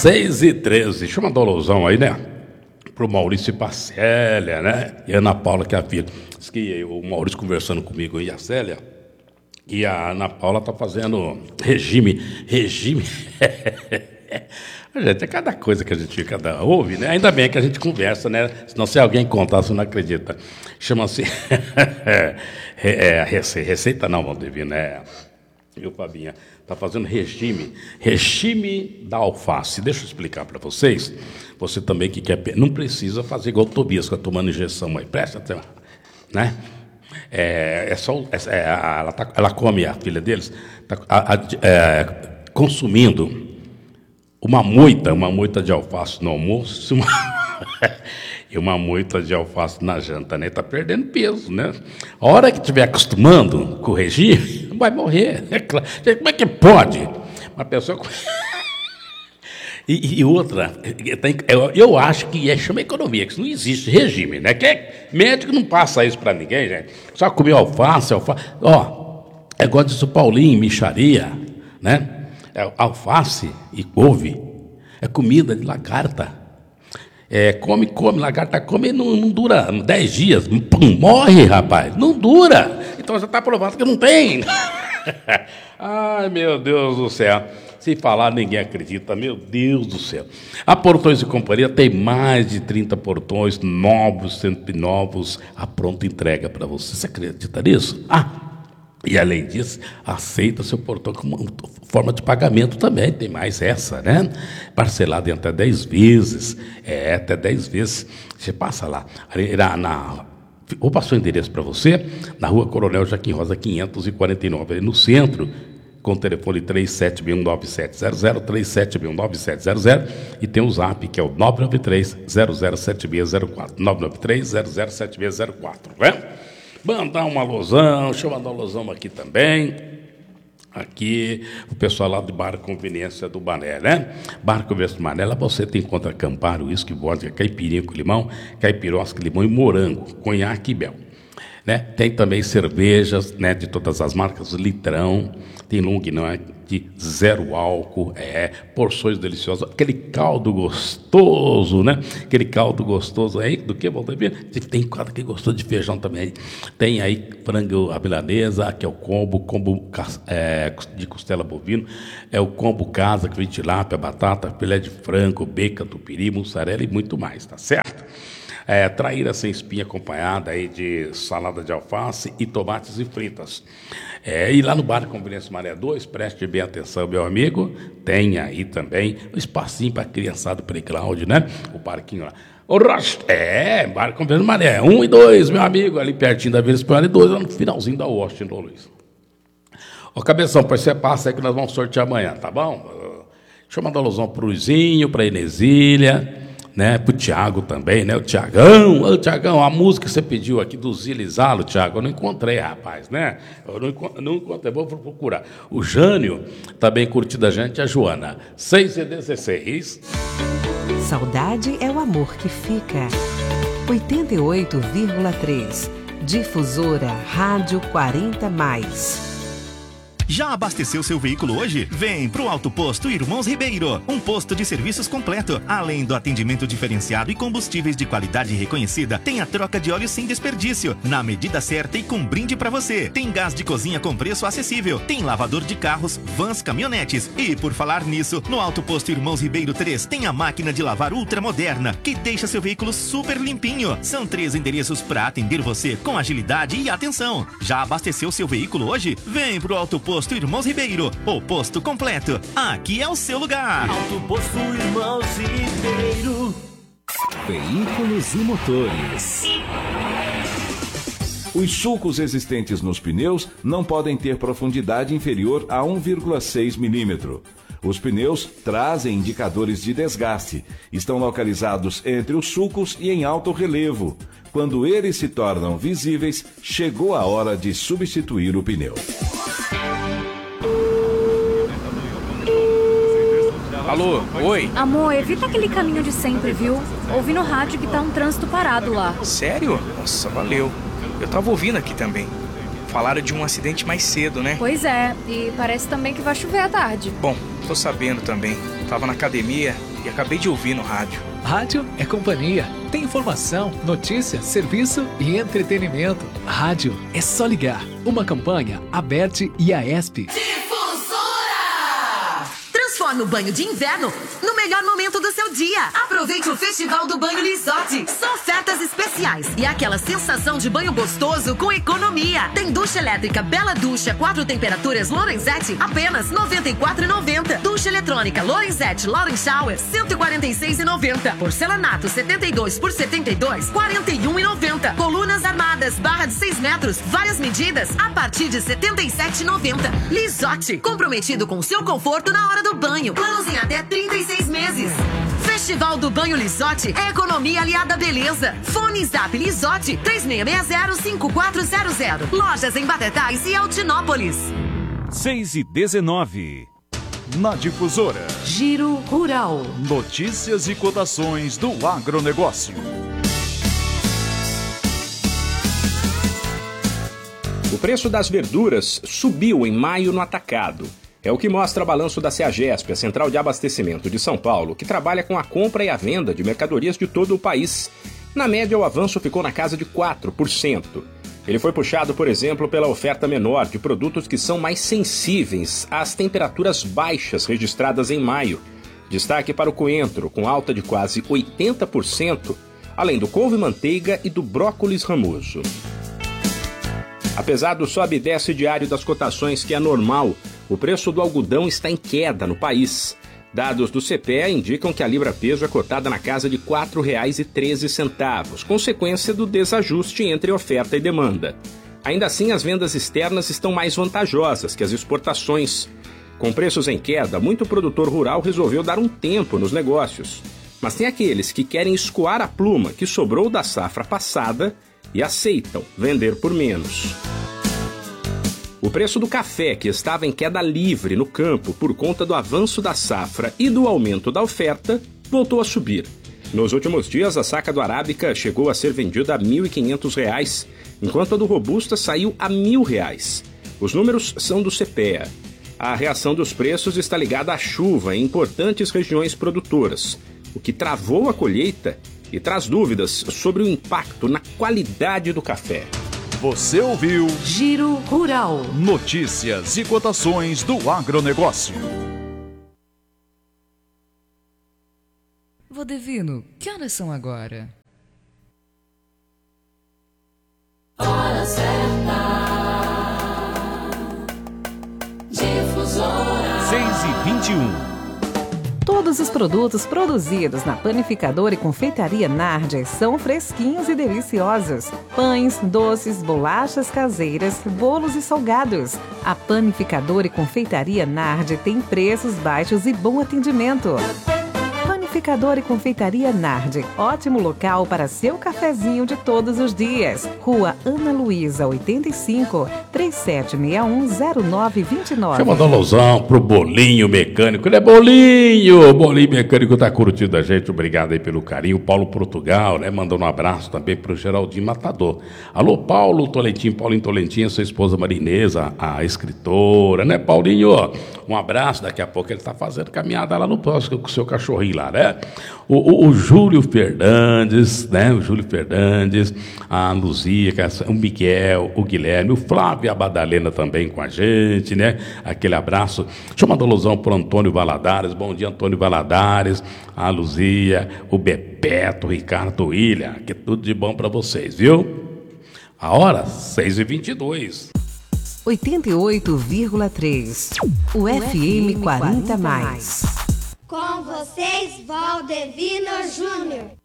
6h13. Deixa eu mandar um alusão aí, né? Pro Maurício e pra Célia, né? E a Ana Paula, que é a filha. Diz que o Maurício conversando comigo e a Célia. E a Ana Paula tá fazendo regime. Gente, é cada coisa que a gente ouve, né? Ainda bem que a gente conversa, né? Senão se alguém contar, você não acredita. Chama-se... receita não, Valdevino, né? Viu, Fabinha? Está fazendo regime da alface. Deixa eu explicar para vocês. Você também que quer... Não precisa fazer igual o Tobias, que está tomando injeção aí. Presta atenção, né? Ela come, a filha deles, consumindo uma moita de alface no almoço e uma moita de alface na janta, né? Está perdendo peso, né? A hora que estiver acostumando com o regime, vai morrer. É claro. Como é que pode? Uma pessoa... E outra, eu acho que chama economia, que isso não existe regime, né? Médico não passa isso para ninguém, gente. Só comer alface. Ó, é igual disse o Paulinho, micharia, né? Alface e couve é comida de lagarta. Come, lagarta come e não dura 10 dias. Morre, rapaz. Não dura. Então já está provado que não tem. Ai, meu Deus do céu. Se falar, ninguém acredita. Meu Deus do céu. A Portões e Companhia tem mais de 30 portões novos, sempre novos, a pronta entrega para você. Você acredita nisso? E além disso, aceita seu portão como forma de pagamento também. Tem mais essa, né? Parcelado em até 10 vezes. Até 10 vezes. Você passa lá. Vou passar o endereço para você. Na Rua Coronel Joaquim Rosa, 549, ali no centro, com o telefone 37619700, 37619700, e tem o zap, que é o 993-007604, 993-007604, né? Mandar uma alusão, deixa eu mandar uma alusão aqui também. Aqui, o pessoal lá do Bar Conveniência do Mané, né? Bar Conveniência do Mané, lá você encontra Campari, uísque, vodka, caipirinha com limão, caipirosca, limão e morango, conhaque e mel. Né? Tem também cervejas, né, de todas as marcas, litrão, tem long de 0 álcool, porções deliciosas, aquele caldo gostoso, né? Aquele caldo gostoso aí, do que, Valdemir? Tem quadro que gostou de feijão também. Tem aí frango à milanesa, que é o combo de costela bovino, é o combo casa, que vem tilápia, batata, filé de frango, beca, tupiri, mussarela e muito mais, tá certo? Traíra sem espinha acompanhada aí de salada de alface e tomates e fritas. E lá no Bar Conveniência Maré 2, preste bem atenção, meu amigo, tem aí também o espacinho para criançado playground, né? O parquinho lá. Bar Conveniência Maré 1 e 2, meu amigo, ali pertinho da Vila Espanhola, e 2 lá no finalzinho da Washington, Luiz. Ô, Cabeção, pois você passa aí que nós vamos sortear amanhã, tá bom? Deixa eu mandar um alusão pro Luizinho, pra Inesília, né, pro Tiago também, né, o Tiagão, a música que você pediu aqui do Zilizalo, Tiago, eu não encontrei, rapaz, né, eu não encontrei, vou procurar. O Jânio, também curtindo a gente, a Joana, 6h16. Saudade é o amor que fica. 88,3, Difusora Rádio 40+. Já abasteceu seu veículo hoje? Vem pro Auto Posto Irmãos Ribeiro, um posto de serviços completo. Além do atendimento diferenciado e combustíveis de qualidade reconhecida, tem a troca de óleo sem desperdício, na medida certa e com brinde pra você. Tem gás de cozinha com preço acessível, tem lavador de carros, vans, caminhonetes. E por falar nisso, no Auto Posto Irmãos Ribeiro 3 tem a máquina de lavar ultramoderna, que deixa seu veículo super limpinho. São 3 endereços pra atender você com agilidade e atenção. Já abasteceu seu veículo hoje? Vem pro Auto Posto Irmãos Ribeiro, o posto completo. Aqui é o seu lugar. Auto Posto Irmãos Ribeiro. Veículos e motores. Os sulcos existentes nos pneus não podem ter profundidade inferior a 1,6 milímetro. Os pneus trazem indicadores de desgaste. Estão localizados entre os sulcos e em alto relevo. Quando eles se tornam visíveis, chegou a hora de substituir o pneu. Alô, oi? Amor, evita aquele caminho de sempre, viu? Ouvi no rádio que tá um trânsito parado lá. Sério? Nossa, valeu. Eu tava ouvindo aqui também. Falaram de um acidente mais cedo, né? Pois é, e parece também que vai chover à tarde. Bom, tô sabendo também. Tava na academia e acabei de ouvir no rádio. Rádio é companhia. Tem informação, notícia, serviço e entretenimento. Rádio é só ligar. Uma campanha Aberte e Aesp. Transforme o banho de inverno no melhor momento do seu dia. Aproveite o Festival do Banho Lisotti. São ofertas especiais e aquela sensação de banho gostoso com economia. Tem ducha elétrica Bela Ducha 4 temperaturas Lorenzetti, apenas R$ 94,90. Ducha eletrônica Lorenzetti Lauren Shower, R$ 146,90. Porcelanato 72 por 72, R$ 41,90. Colunas armadas, barra de 6 metros, várias medidas, a partir de R$ 77,90. Lisotti, comprometido com seu conforto na hora do banho. Planos em até 36 meses. Festival do Banho Lisotti é economia aliada à beleza. Fone Zap Lisotti 3660-5400. Lojas em Batatais e Altinópolis. 6h19. Na Difusora. Giro Rural. Notícias e cotações do agronegócio. O preço das verduras subiu em maio no atacado. É o que mostra o balanço da CEAGESP, a Central de Abastecimento de São Paulo, que trabalha com a compra e a venda de mercadorias de todo o país. Na média, o avanço ficou na casa de 4%. Ele foi puxado, por exemplo, pela oferta menor de produtos que são mais sensíveis às temperaturas baixas registradas em maio. Destaque para o coentro, com alta de quase 80%, além do couve-manteiga e do brócolis ramoso. Apesar do sobe e desce diário das cotações, que é normal, o preço do algodão está em queda no país. Dados do CPEA indicam que a libra-peso é cotada na casa de R$ 4,13, consequência do desajuste entre oferta e demanda. Ainda assim, as vendas externas estão mais vantajosas que as exportações. Com preços em queda, muito produtor rural resolveu dar um tempo nos negócios. Mas tem aqueles que querem escoar a pluma que sobrou da safra passada e aceitam vender por menos. O preço do café, que estava em queda livre no campo por conta do avanço da safra e do aumento da oferta, voltou a subir. Nos últimos dias, a saca do Arábica chegou a ser vendida a R$ 1.500, enquanto a do Robusta saiu a R$ 1.000. Os números são do CPEA. A reação dos preços está ligada à chuva em importantes regiões produtoras, o que travou a colheita e traz dúvidas sobre o impacto na qualidade do café. Você ouviu Giro Rural. Notícias e cotações do agronegócio. Vodevino, que horas são agora? Hora certa. Difusora. 6h21. Todos os produtos produzidos na Panificadora e Confeitaria Nardi são fresquinhos e deliciosos. Pães, doces, bolachas caseiras, bolos e salgados. A Panificadora e Confeitaria Nardi tem preços baixos e bom atendimento. Panificadora e Confeitaria Nardi, ótimo local para seu cafezinho de todos os dias. Rua Ana Luísa, 85, 3761-0929. Chama a alusão pro Bolinho Mecânico. Ele é Bolinho! O Bolinho Mecânico tá curtindo a gente. Obrigado aí pelo carinho. Paulo Portugal, né? Mandando um abraço também pro Geraldinho Matador. Alô, Paulo Tolentinho, Paulinho Tolentinho, sua esposa Marinesa, a escritora, né, Paulinho? Um abraço. Daqui a pouco ele tá fazendo caminhada lá no próximo com o seu cachorrinho lá, né? O Júlio Fernandes, né? O Júlio Fernandes, a Luzia, o Miguel, o Guilherme, o Flávio e a Badalena também com a gente, né? Aquele abraço. Deixa eu mandar alusão pro Antônio Valadares. Bom dia, Antônio Valadares, a Luzia, o Bebeto, o Ricardo William. Que tudo de bom para vocês, viu? A hora, 6h22. 88,3. O FM 40+. Com vocês, Valdevino Júnior.